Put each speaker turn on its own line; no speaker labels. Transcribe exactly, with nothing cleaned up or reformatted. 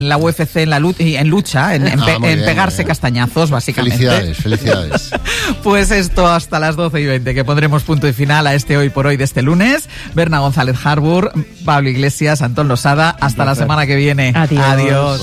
la U F C en, la lucha, en lucha, en, en,
ah,
pe, en
bien,
pegarse castañazos, básicamente.
Felicidades, felicidades.
Pues esto hasta las doce y veinte, que pondremos punto y final a este Hoy por Hoy de este lunes. Berna González Harbour, Pablo Iglesias, Antón Losada. Hasta la semana que viene.
Adiós.
Adiós.